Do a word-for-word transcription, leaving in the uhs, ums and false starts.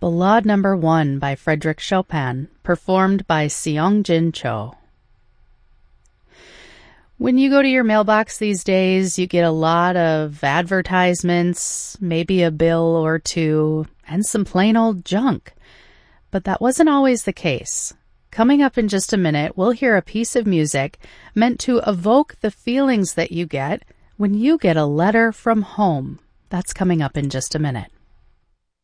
Ballade Number One by Frédéric Chopin, performed by Seong-Jin Cho. When you go to your mailbox these days, you get a lot of advertisements, maybe a bill or two, and some plain old junk. But that wasn't always the case. Coming up in just a minute, we'll hear a piece of music meant to evoke the feelings that you get when you get a letter from home. That's coming up in just a minute.